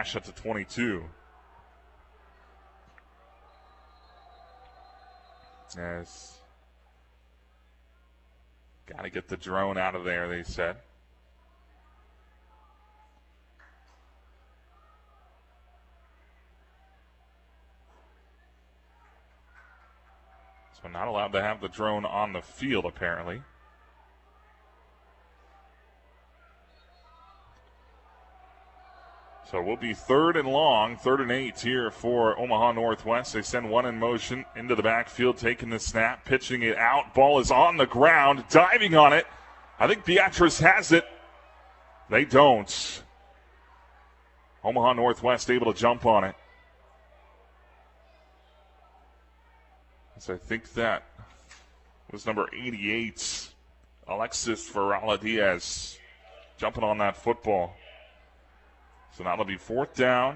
Nash at the 22. As got to get the drone out of there, they said. So not allowed to have the drone on the field, apparently. So we'll be 3rd and long, 3rd and 8 here for Omaha Northwest. They send one in motion into the backfield, taking the snap, pitching it out. Ball is on the ground, diving on it. I think Beatrice has it. They don't. Omaha Northwest able to jump on it. So I think that was number 88, Alexis Varela-Diaz, jumping on that football. So now it'll be 4th down.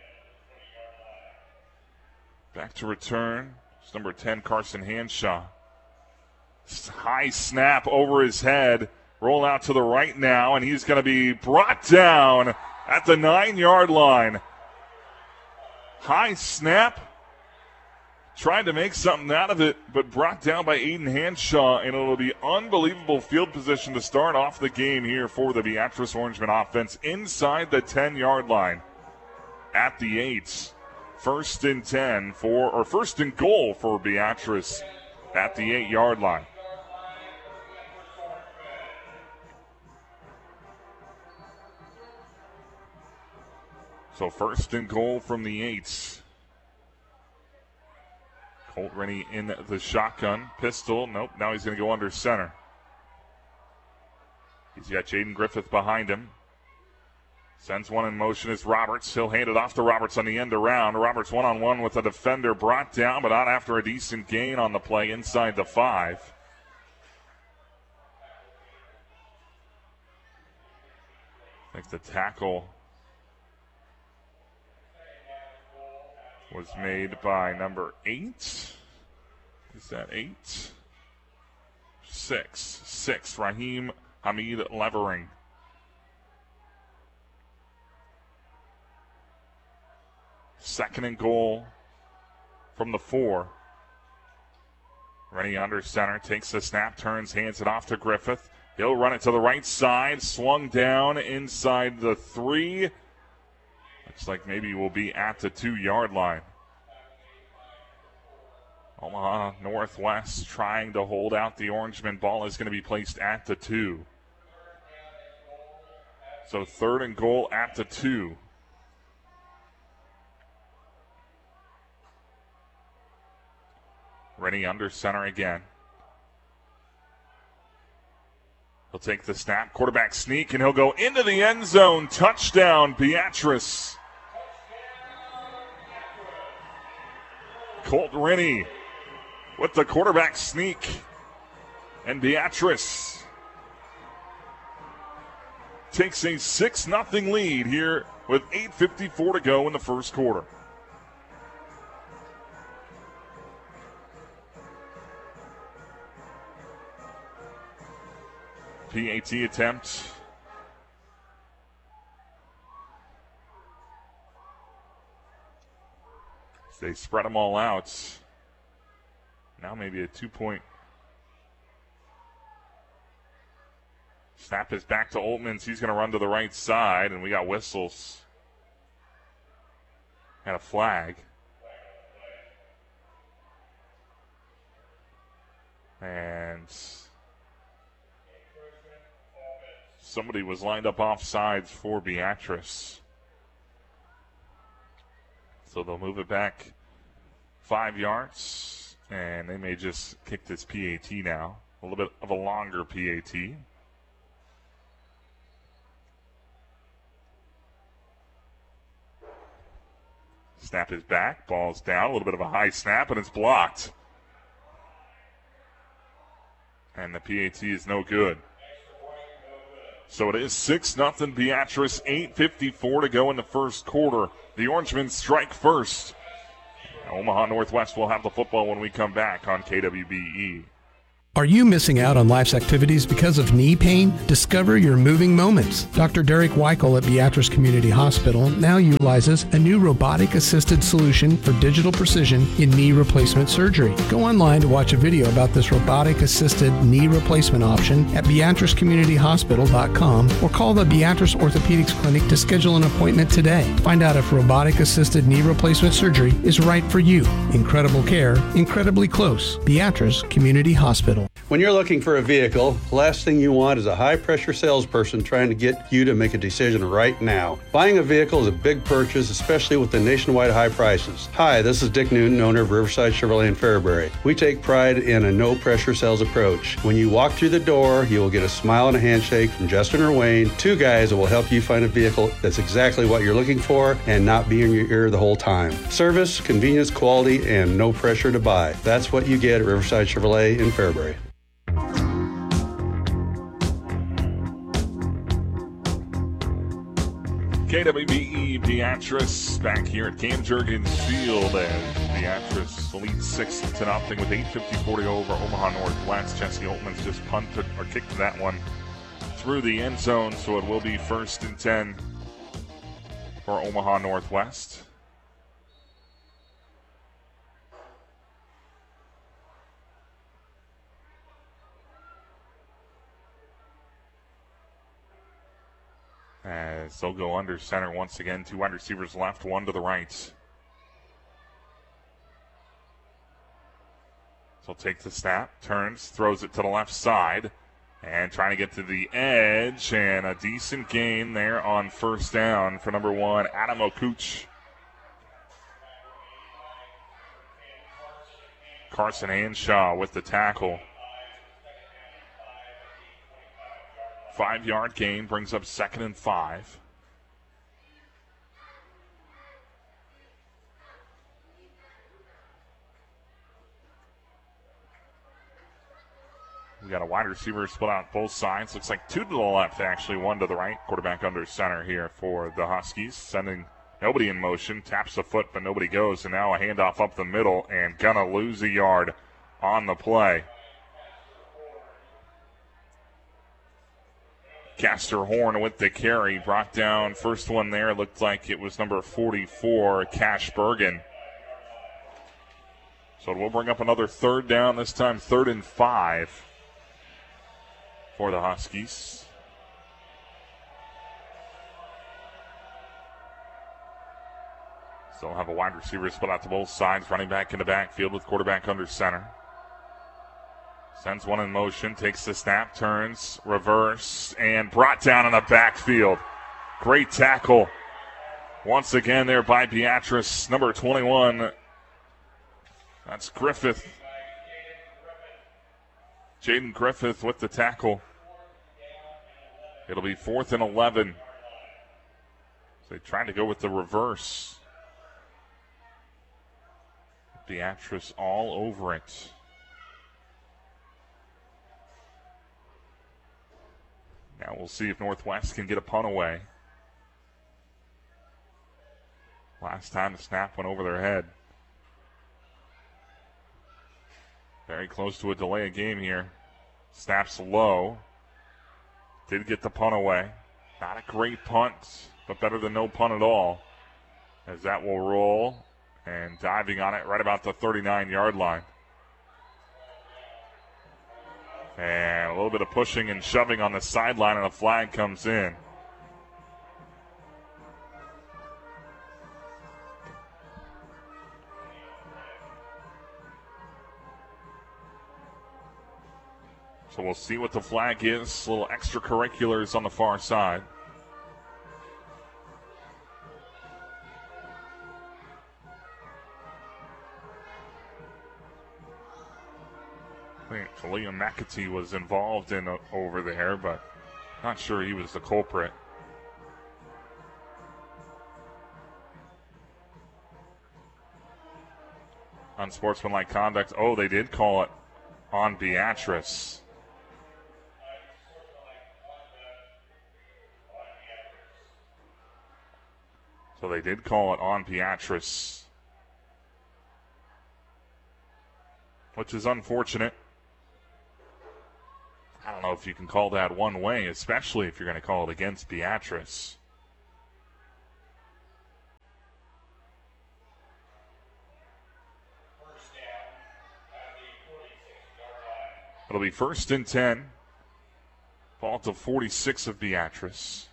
Back to return. It's number 10, Carson Hanshaw. High snap over his head. Roll out to the right now, and he's going to be brought down at the 9-yard line. High snap. Trying to make something out of it, but brought down by Aiden Hanshaw, and it'll be unbelievable field position to start off the game here for the Beatrice Orangemen offense inside the 10-yard line at the 8. 1st and 10 or 1st and goal for Beatrice at the 8-yard line. So 1st and goal from the 8. Colt Rennie in the shotgun. Pistol. Nope. Now he's going to go under center. He's got Jaden Griffith behind him. Sends one in motion is Roberts. He'll hand it off to Roberts on the end around. Roberts one-on-one with a defender brought down, but not after a decent gain on the play inside the 5. I think the tackle was made by number 8. Is that 8? 6. Raheem Hamid Levering. Second and goal from the 4. Rennie under center, takes the snap, turns, hands it off to Griffith. He'll run it to the right side, swung down inside the 3. Looks like maybe we'll be at the 2-yard line. Omaha Northwest trying to hold out the Orangemen. Ball is going to be placed at the 2. So 3rd and goal at the 2. Rennie under center again. He'll take the snap, quarterback sneak, and he'll go into the end zone. Touchdown, Beatrice. Colt Rennie with the quarterback sneak. And Beatrice takes a 6-0 lead here with 8:54 to go in the first quarter. PAT attempt. They spread them all out. Now maybe a 2-point. Snap is back to Oltmans. He's going to run to the right side, and we got whistles and a flag. And somebody was lined up offsides for Beatrice. So they'll move it back 5 yards, and they may just kick this PAT now. A little bit of a longer PAT. Snap is back, ball's down, a little bit of a high snap, and it's blocked. And the PAT is no good. So it is 6-0 Beatrice, 8:54 to go in the first quarter. The Orangemen strike first. Omaha Northwest will have the football when we come back on KWBE. Are you missing out on life's activities because of knee pain? Discover your moving moments. Dr. Derek Weichel at Beatrice Community Hospital now utilizes a new robotic-assisted solution for digital precision in knee replacement surgery. Go online to watch a video about this robotic-assisted knee replacement option at beatricecommunityhospital.com or call the Beatrice Orthopedics Clinic to schedule an appointment today. Find out if robotic-assisted knee replacement surgery is right for you. Incredible care, incredibly close. Beatrice Community Hospital. When you're looking for a vehicle, the last thing you want is a high-pressure salesperson trying to get you to make a decision right now. Buying a vehicle is a big purchase, especially with the nationwide high prices. Hi, this is Dick Newton, owner of Riverside Chevrolet in Fairbury. We take pride in a no-pressure sales approach. When you walk through the door, you will get a smile and a handshake from Justin or Wayne, two guys that will help you find a vehicle that's exactly what you're looking for and not be in your ear the whole time. Service, convenience, quality, and no pressure to buy. That's what you get at Riverside Chevrolet in Fairbury. KWBE Beatrice back here at Cam Jurgens Field as Beatrice leads 6-0 with 8:54 to go over Omaha Northwest. Jesse Oltman's just punted or kicked that one through the end zone, so it will be 1st and 10 for Omaha Northwest. As they'll go under center once again. Two wide receivers left, one to the right. So take the snap, turns, throws it to the left side, and trying to get to the edge, and a decent gain there on 1st down for number 1, Adam Okuch. Carson Hanshaw with the tackle. 5-yard gain brings up 2nd and 5. We got a wide receiver split out both sides. Looks like two to the left, actually, one to the right. Quarterback under center here for the Huskies. Sending nobody in motion. Taps the foot, but nobody goes. And now a handoff up the middle and gonna lose a yard on the play. Castor Horn with the carry, brought down. First one there looked like it was number 44, Cash Bergen. So we'll bring up another 3rd down, this time 3rd and 5 for the Huskies. Still have a wide receiver split out to both sides, running back in the backfield with quarterback under center. Sends one in motion, takes the snap, turns, reverse, and brought down in the backfield. Great tackle. Once again there by Beatrice, number 21. That's Griffith. Jaden Griffith with the tackle. It'll be 4th and 11. So they trying to go with the reverse. Beatrice all over it. Now we'll see if Northwest can get a punt away. Last time the snap went over their head. Very close to a delay of game here. Snaps low. Did get the punt away. Not a great punt, but better than no punt at all. As that will roll and diving on it right about the 39-yard line. And a little bit of pushing and shoving on the sideline, and a flag comes in. So we'll see what the flag is. A little extracurriculars on the far side. I think Liam McAtee was involved in over there, but not sure he was the culprit. Unsportsmanlike conduct. Oh, they did call it on Beatrice. So they did call it on Beatrice, which is unfortunate. I don't know if you can call that one way, especially if you're going to call it against Beatrice. It'll be 1st and 10. Ball to 46 of Beatrice.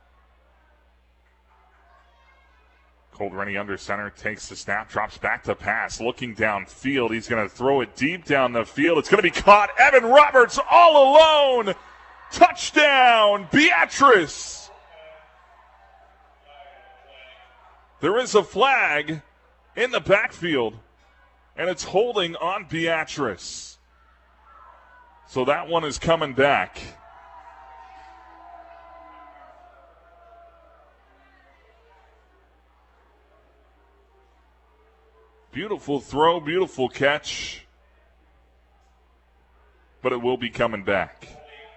Colt Rennie under center, takes the snap, drops back to pass, looking downfield. He's going to throw it deep down the field. It's going to be caught. Evan Roberts all alone. Touchdown, Beatrice. There is a flag in the backfield, and it's holding on Beatrice. So that one is coming back. Beautiful throw, beautiful catch. But it will be coming back.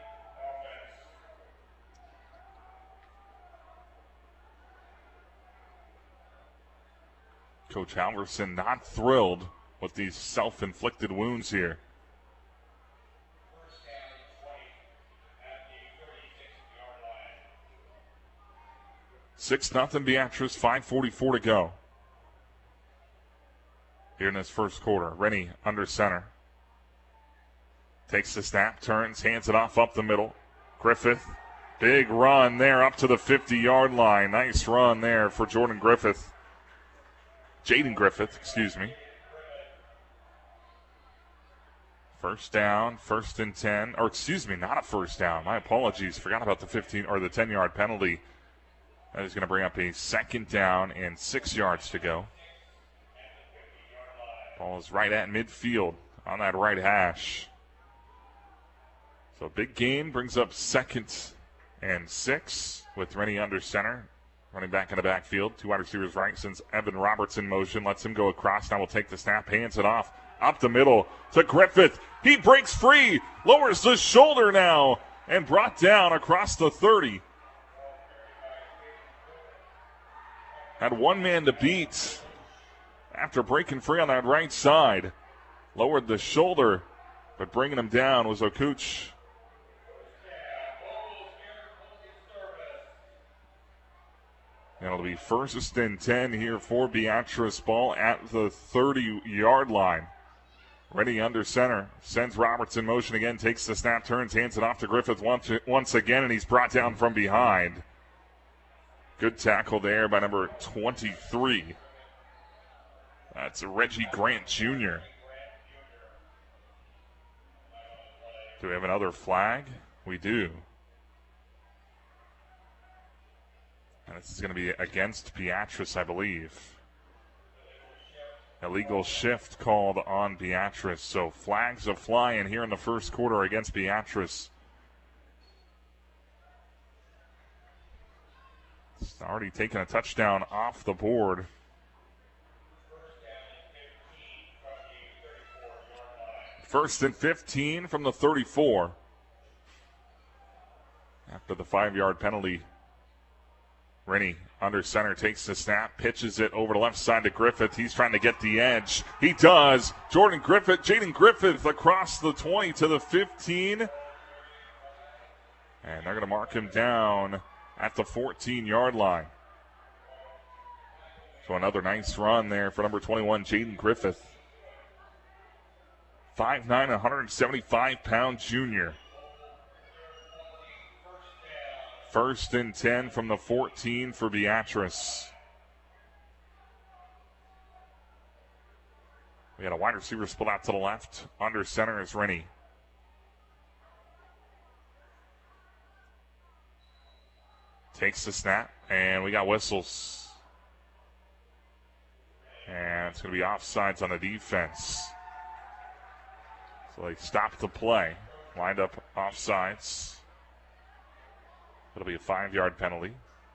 Coach Halverson not thrilled with these self-inflicted wounds here. 6-0 Beatrice, 5:44 to go. Here in this first quarter, Rennie under center. Takes the snap, turns, hands it off up the middle. Griffith, big run there up to the 50-yard line. Nice run there for Jaden Griffith, excuse me. First down, 1st and 10. Or excuse me, not a first down. My apologies. Forgot about the 15 or the 10-yard penalty. That is going to bring up a 2nd down and 6 yards to go. Ball is right at midfield on that right hash. So big gain brings up 2nd and 6 with Rennie under center. Running back in the backfield. 2 wide receivers right, sends Evan Roberts in motion. Lets him go across. Now will take the snap, hands it off. Up the middle to Griffith. He breaks free. Lowers the shoulder now. And brought down across the 30. Had one man to beat after breaking free on that right side. Lowered the shoulder, but bringing him down was Okuch. And it'll be 1st and 10 here for Beatrice. Ball at the 30-yard line. Rennie under center, sends Roberts in motion again, takes the snap, turns, hands it off to Griffith once again, and he's brought down from behind. Good tackle there by number 23. That's Reggie Grant Jr. Do we have another flag? We do. And this is going to be against Beatrice, I believe. Illegal shift called on Beatrice. So flags are flying here in the first quarter against Beatrice. It's already taken a touchdown off the board. First and 15 from the 34. After the 5-yard penalty, Rennie under center takes the snap, pitches it over the left side to Griffith. He's trying to get the edge. He does. Jaden Griffith across the 20 to the 15. And they're going to mark him down at the 14-yard line. So another nice run there for number 21, Jaden Griffith. 5'9", 175-pound junior. 1st and 10 from the 14 for Beatrice. We got a wide receiver split out to the left. Under center is Rennie. Takes the snap, and we got whistles. And it's going to be offsides on the defense. So they stopped the play. Lined up offsides. It'll be a 5-yard penalty.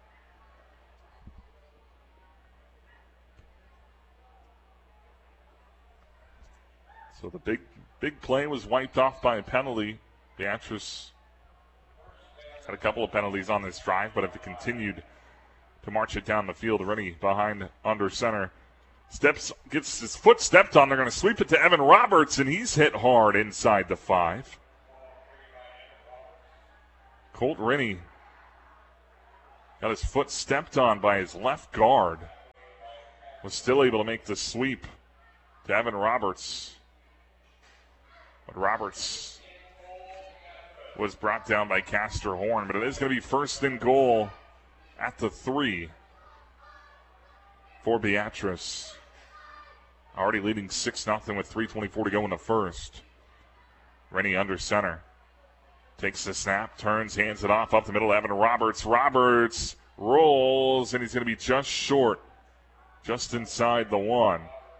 So the big play was wiped off by a penalty. Beatrice had a couple of penalties on this drive, but if it continued to march it down the field, Rennie behind under center. Gets his foot stepped on. They're going to sweep it to Evan Roberts, and he's hit hard inside the 5. Colt Rennie got his foot stepped on by his left guard. Was still able to make the sweep to Evan Roberts. But Roberts was brought down by Castor Horn. But it is going to be first and goal at the 3 for Beatrice. Already leading 6-0 with 3:24 to go in the first. Rennie under center. Takes the snap, turns, hands it off up the middle. Evan Roberts. Roberts rolls, and he's going to be just short. Just inside the 1.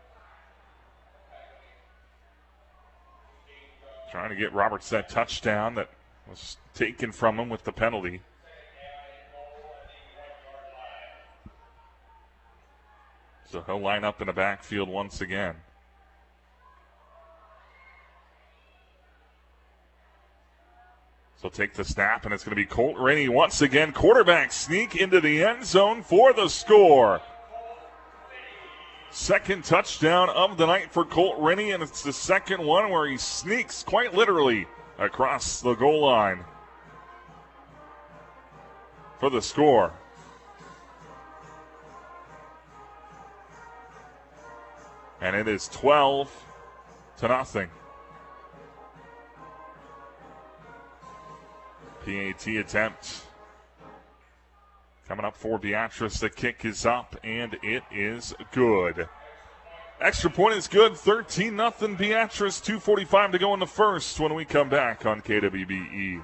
Trying to get Roberts that touchdown that was taken from him with the penalty. So he'll line up in the backfield once again. So take the snap, and it's going to be Colt Rennie once again. Quarterback sneak into the end zone for the score. Second touchdown of the night for Colt Rennie, and it's the second one where he sneaks quite literally across the goal line for the score. And it is 12-0. PAT attempt coming up for Beatrice. The kick is up, and it is good. Extra point is good. 13-0 Beatrice. 2:45 to go in the first when we come back on KWBE.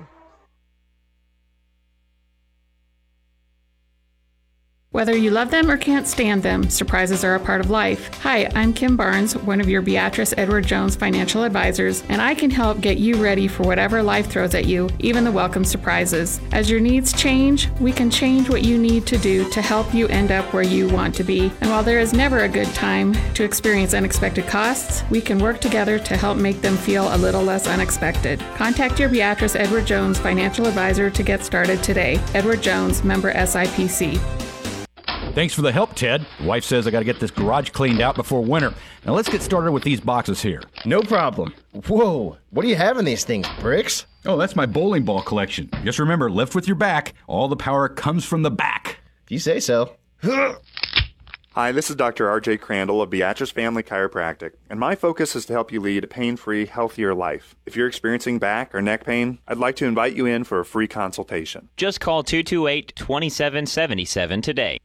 Whether you love them or can't stand them, surprises are a part of life. Hi, I'm Kim Barnes, one of your Beatrice Edward Jones financial advisors, and I can help get you ready for whatever life throws at you, even the welcome surprises. As your needs change, we can change what you need to do to help you end up where you want to be. And while there is never a good time to experience unexpected costs, we can work together to help make them feel a little less unexpected. Contact your Beatrice Edward Jones financial advisor to get started today. Edward Jones, member SIPC. Thanks for the help, Ted. Wife says I got to get this garage cleaned out before winter. Now let's get started with these boxes here. No problem. Whoa, what do you have in these things, bricks? Oh, that's my bowling ball collection. Just remember, lift with your back. All the power comes from the back. If you say so. Hi, this is Dr. RJ Crandall of Beatrice Family Chiropractic, and my focus is to help you lead a pain-free, healthier life. If you're experiencing back or neck pain, I'd like to invite you in for a free consultation. Just call 228-2777 today.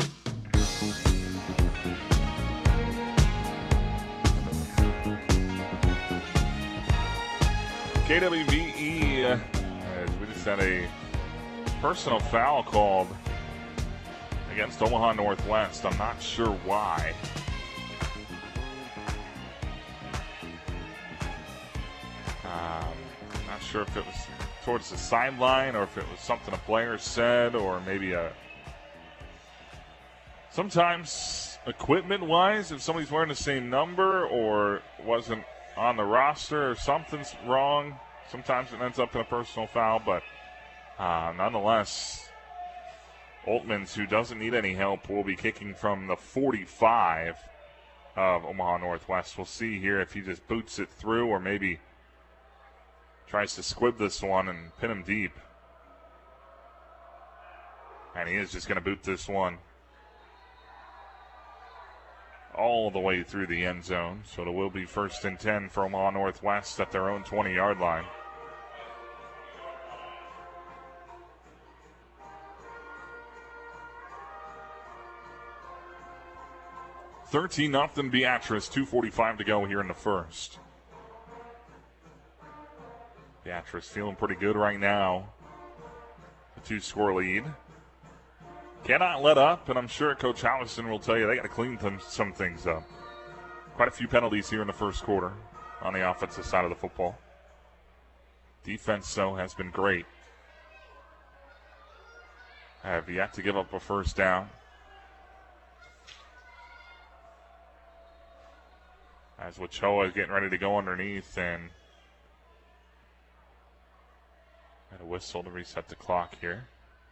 KWBE, as we just had a personal foul called against Omaha Northwest. I'm not sure why. Not sure if it was towards the sideline or if it was something a player said, or maybe sometimes equipment-wise, if somebody's wearing the same number or wasn't on the roster or something's wrong, sometimes it ends up in a personal foul. But nonetheless, Oltmans, who doesn't need any help, will be kicking from the 45 of Omaha Northwest. We'll see here if he just boots it through or maybe tries to squib this one and pin him deep. And he is just going to boot this one all the way through the end zone. So it will be 1st and 10 for Omaha Northwest at their own 20-yard line. (13-0) Beatrice. 2:45 to go here in the first. Beatrice feeling pretty good right now. A 2-score lead. Cannot let up, and I'm sure Coach Howison will tell you they got to clean some things up. Quite a few penalties here in the first quarter on the offensive side of the football. Defense, though, has been great. Have yet to give up a first down. As Wachoa is getting ready to go underneath and had a whistle to reset the clock here.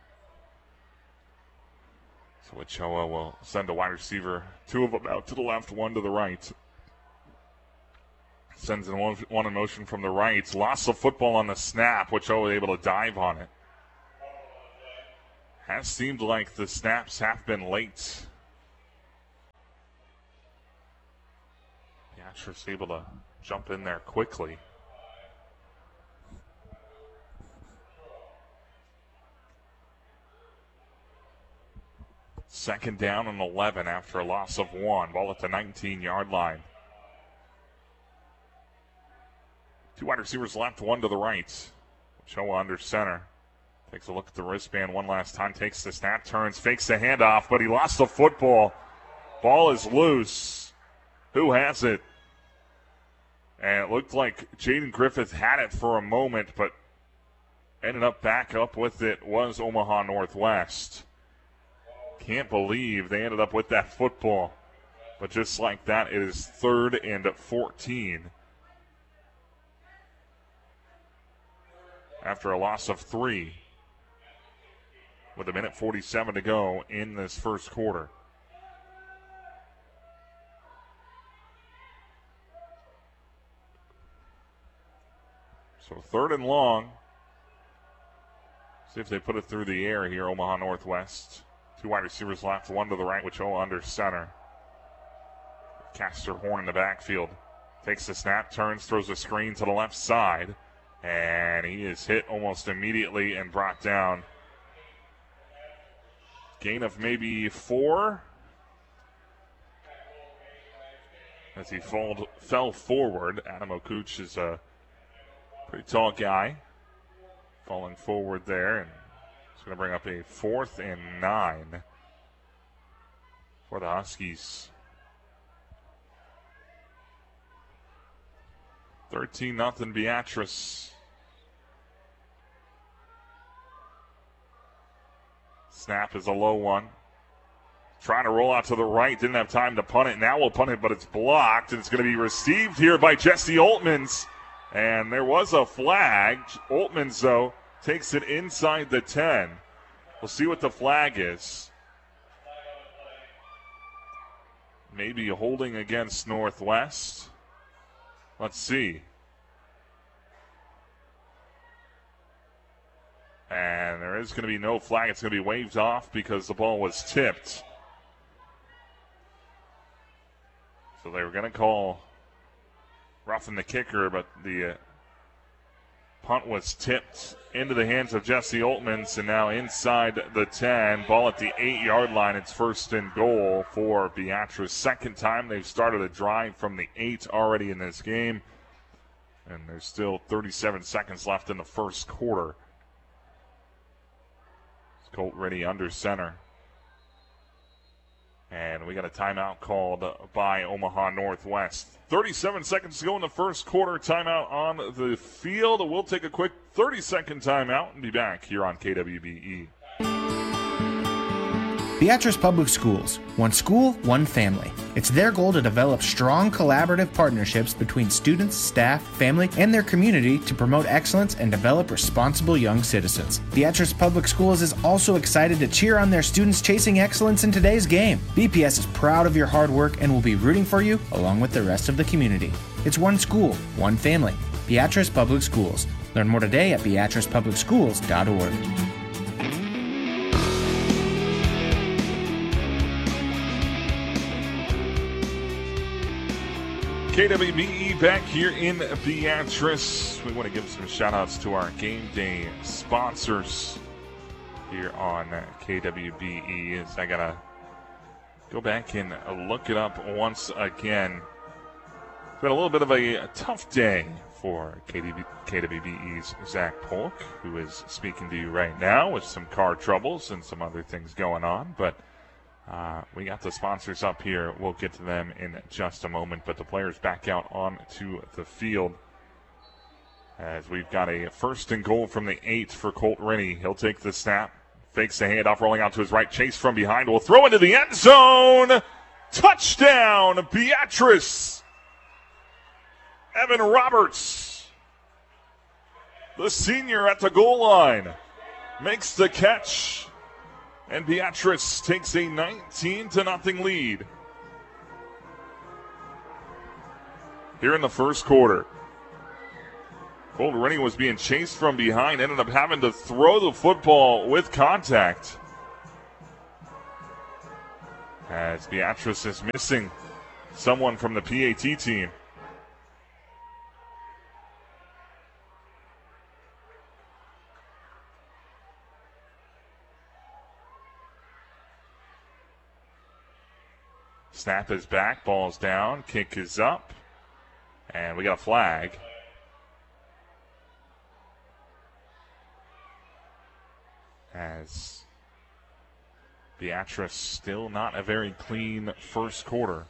So Wachoa will send a wide receiver, 2 of them out to the left, 1 to the right. Sends in one in motion from the right. Loss of football on the snap. Wachoa able to dive on it. Has seemed like the snaps have been late. Beatrice able to jump in there quickly. Second down and 11 after a loss of 1. Ball at the 19-yard line. 2 wide receivers left, 1 to the right. Ochoa under center. Takes a look at the wristband one last time. Takes the snap, turns, fakes the handoff, but he lost the football. Ball is loose. Who has it? And it looked like Jaden Griffith had it for a moment, but ended up back up with it was Omaha Northwest. Can't believe they ended up with that football. But just like that, it is 3rd and 14. After a loss of 3. With 1:47 to go in this first quarter. So 3rd and long. See if they put it through the air here, Omaha Northwest. 2 wide receivers left, 1 to the right, Ochoa under center. Caster Horn in the backfield. Takes the snap, turns, throws a screen to the left side. And he is hit almost immediately and brought down. Gain of maybe 4. As he fell forward. Adam Okuch is a pretty tall guy. Falling forward there. And it's going to bring up a 4th and 9 for the Huskies. 13-0 Beatrice. Snap is a low one. Trying to roll out to the right. Didn't have time to punt it. Now we'll punt it, but it's blocked. And it's going to be received here by Jesse Oltmans. And there was a flag. Oltmans, though, takes it inside the 10. We'll see what the flag is. Maybe holding against Northwest. Let's see. And there is going to be no flag. It's going to be waved off because the ball was tipped. So they were going to call roughing the kicker, but the punt was tipped into the hands of Jesse Oltmans, and now inside the 10. Ball at the 8-yard line. It's 1st and goal for Beatrice. Second time they've started a drive from the 8 already in this game. And there's still 37 seconds left in the first quarter. Colt Rennie under center. And we got a timeout called by Omaha Northwest. 37 seconds to go in the first quarter. Timeout on the field. We'll take a quick 30-second timeout and be back here on KWBE. Beatrice Public Schools. One school, one family. It's their goal to develop strong collaborative partnerships between students, staff, family, and their community to promote excellence and develop responsible young citizens. Beatrice Public Schools is also excited to cheer on their students chasing excellence in today's game. BPS is proud of your hard work and will be rooting for you along with the rest of the community. It's one school, one family. Beatrice Public Schools. Learn more today at beatricepublicschools.org. KWBE back here in Beatrice. We want to give some shout-outs to our game day sponsors here on KWBE. As I got to go back and look it up once again. It's been a little bit of a tough day for KWBE's Zach Polk, who is speaking to you right now with some car troubles and some other things going on. But we got the sponsors up here. We'll get to them in just a moment. But the players back out onto the field as we've got a 1st and goal from the 8 for Colt Rennie. He'll take the snap, fakes the handoff, rolling out to his right. Chase from behind will throw into the end zone. Touchdown, Beatrice. Evan Roberts, the senior at the goal line, makes the catch. And Beatrice takes a 19-0 lead here in the first quarter. Colt Rennie was being chased from behind, ended up having to throw the football with contact. as Beatrice is missing someone from the PAT team. Snap is back, ball's down, kick is up, and we got a flag. As Beatrice still not a very clean first quarter.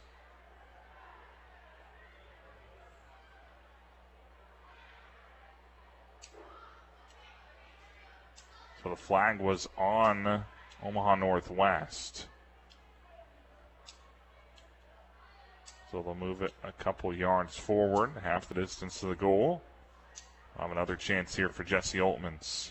So the flag was on Omaha Northwest. So they'll move it a couple yards forward, half the distance to the goal. We'll have another chance here for Jesse Oltmans.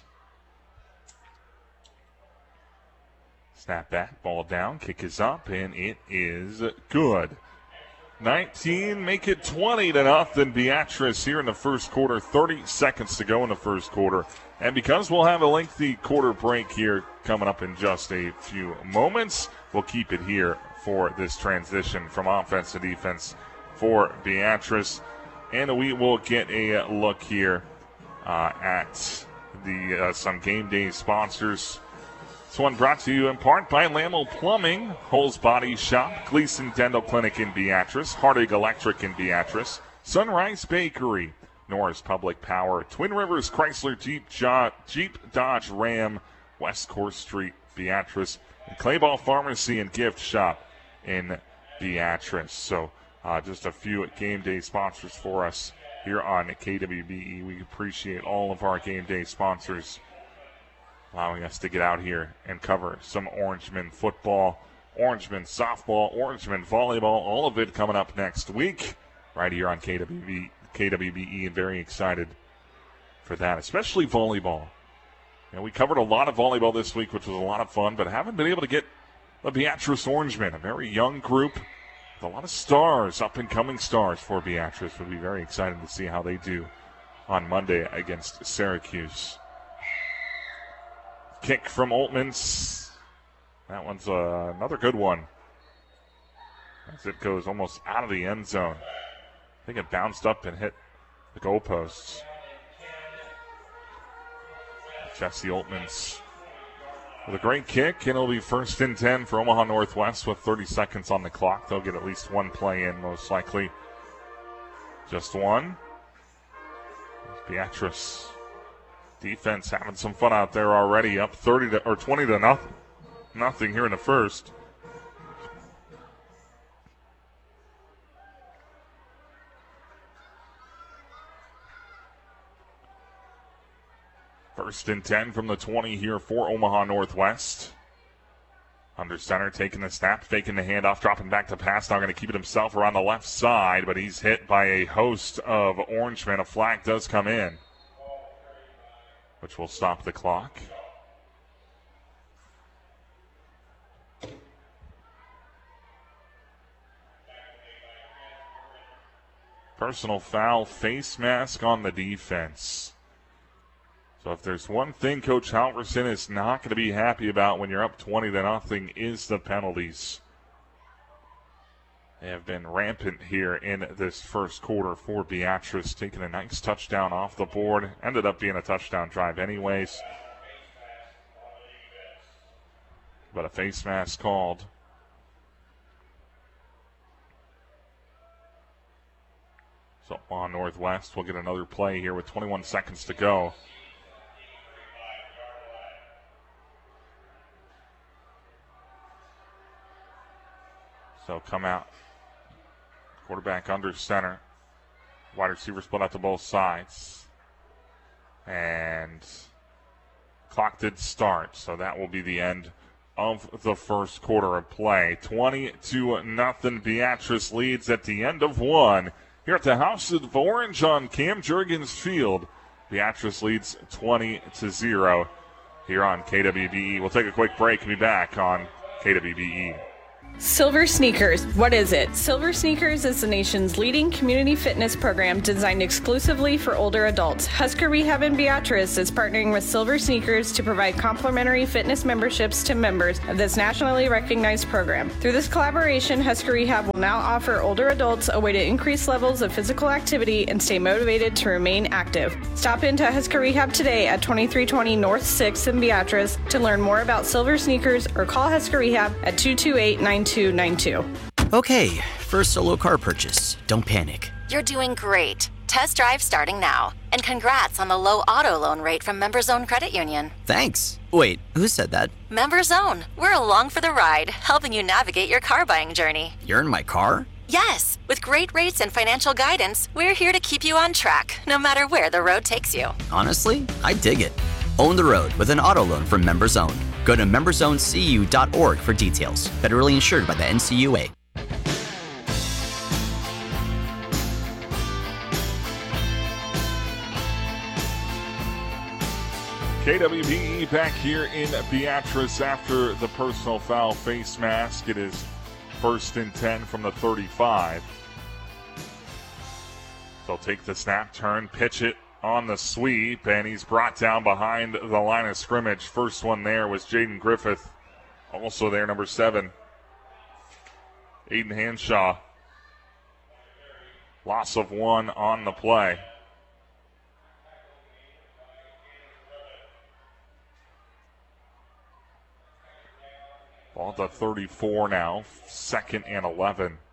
Snap back, ball down, kick is up, and it is good. 19, make it 20-0. Beatrice here in the first quarter. 30 seconds to go in the first quarter. And because we'll have a lengthy quarter break here coming up in just a few moments, we'll keep it here for this transition from offense to defense for Beatrice. And we will get a look here at the some game day sponsors. This one brought to you in part by Lamel Plumbing, Holes Body Shop, Gleason Dental Clinic in Beatrice, Hardig Electric in Beatrice, Sunrise Bakery, Norris Public Power, Twin Rivers Chrysler Jeep Dodge Ram, West Court Street, Beatrice, and Clayball Pharmacy and Gift Shop in Beatrice. So just a few game day sponsors for us here on KWBE. We appreciate all of our game day sponsors allowing us to get out here and cover some Orangeman football, Orangeman softball, Orangeman volleyball, all of it coming up next week right here on KWBE, and very excited for that, especially volleyball. And we covered a lot of volleyball this week, which was a lot of fun, but haven't been able to get the Beatrice Orangemen, a very young group with a lot of stars, up-and-coming stars for Beatrice. We'll be very excited to see how they do on Monday against Syracuse. Kick from Oltmans. That one's another good one, as it goes almost out of the end zone. I think it bounced up and hit the goalposts. Jesse Oltmans with a great kick, and it'll be 1st and 10 for Omaha Northwest with 30 seconds on the clock. They'll get at least one play in, most likely. Just one. Beatrice defense having some fun out there already, up 20 to nothing here in the first. First and 10 from the 20 here for Omaha Northwest. Under center, taking the snap, faking the handoff, dropping back to pass. Now going to keep it himself around the left side, but he's hit by a host of Orangemen. A flag does come in, which will stop the clock. Personal foul, face mask on the defense. So if there's one thing Coach Halverson is not going to be happy about when you're up 20-0 is the penalties. They have been rampant here in this first quarter for Beatrice, taking a nice touchdown off the board. Ended up being a touchdown drive anyways. But a face mask called. So on Northwest, we'll get another play here with 21 seconds to go. So come out. Quarterback under center. Wide receiver split out to both sides. And clock did start, so that will be the end of the first quarter of play. 20-0. Beatrice leads at the end of one. Here at the House of Orange on Cam Jurgens Field. Beatrice leads 20-0 here on KWBE. We'll take a quick break and be back on KWBE. Silver Sneakers. What is it? Silver Sneakers is the nation's leading community fitness program designed exclusively for older adults. Husker Rehab in Beatrice is partnering with Silver Sneakers to provide complimentary fitness memberships to members of this nationally recognized program. Through this collaboration, Husker Rehab will now offer older adults a way to increase levels of physical activity and stay motivated to remain active. Stop into Husker Rehab today at 2320 North 6th in Beatrice to learn more about Silver Sneakers or call Husker Rehab at 228-9292. Okay, first solo car purchase. Don't panic. You're doing great. Test drive starting now. And congrats on the low auto loan rate from MemberZone Credit Union. Thanks. Wait, who said that? MemberZone. We're along for the ride, helping you navigate your car buying journey. You're in my car? Yes. With great rates and financial guidance, we're here to keep you on track, no matter where the road takes you. Honestly, I dig it. Own the road with an auto loan from MemberZone. Go to memberzonecu.org for details. Federally insured by the NCUA. KWBE back here in Beatrice after the personal foul face mask. It is 1st and 10 from the 35. They'll take the snap, turn, pitch it on the sweep, and he's brought down behind the line of scrimmage. First one there was Jaden Griffith. Also there, number 7, Aiden Hanshaw. Loss of 1 on the play. Ball to 34 now, 2nd and 11.